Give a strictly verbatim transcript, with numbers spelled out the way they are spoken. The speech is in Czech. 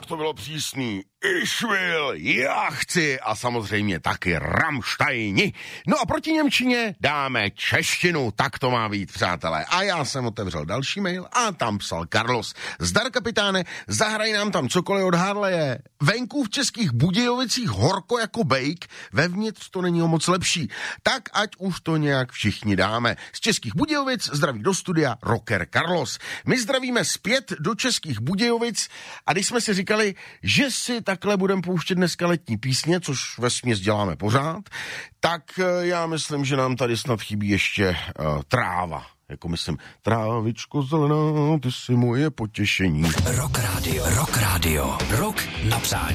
tak to bylo přísný. Išvil, já chci a samozřejmě taky Rammsteini. No a proti němčině dáme češtinu, tak to má být, přátelé. A já jsem otevřel další mail a tam psal Carlos. Zdar, kapitáne, zahraj nám tam cokoliv od Harleje. Venku v Českých Budějovicích horko jako bejk, vevnitř to není o moc lepší. Tak ať už to nějak všichni dáme. Z Českých Budějovic zdraví do studia rocker Carlos. My zdravíme zpět do Českých Budějovic a když jsme si říkali, že si takhle budeme pouštět dneska letní písně, což vesměs děláme pořád, tak já myslím, že nám tady snad chybí ještě uh, tráva. Jako myslím, trávičko zelená, ty jsi moje potěšení. Rock Radio, Rock Radio, Rock na přání.